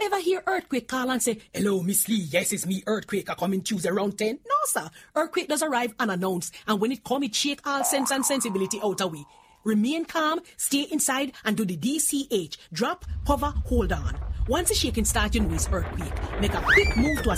ever hear earthquake call and say, hello, Miss Lee, yes, it's me, earthquake, I coming Tuesday around 10? No, sir. Earthquake does arrive unannounced, and when it come, it shake all sense and sensibility out of we. Remain calm, stay inside, and do the DCH. Drop, hover, hold on. Once the shaking starts, you know it's earthquake. Make a quick move to a